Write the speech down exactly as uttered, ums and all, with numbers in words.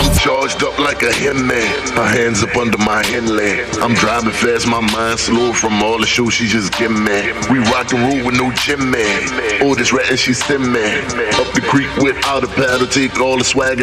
Charged up like a hen man, her hands up under my hen leg. I'm driving fast, my mind slow from all the shows she just give me. We rock and roll with no gym man. Oh, this rat and she stim man. Up the creek without a paddle, take all the swagger.